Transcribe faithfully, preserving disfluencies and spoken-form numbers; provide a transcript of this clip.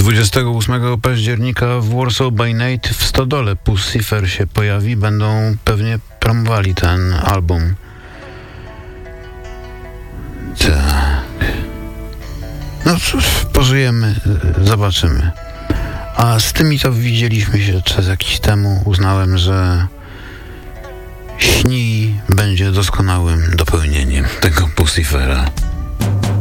dwudziestego ósmego października w Warsaw by Night w Stodole Puscifer się pojawi. Będą pewnie promowali ten album. Tak. No cóż, pożyjemy, zobaczymy. A z tymi to widzieliśmy się czas jakiś temu. Uznałem, że Śnij będzie doskonałym dopełnieniem tego Puscifera.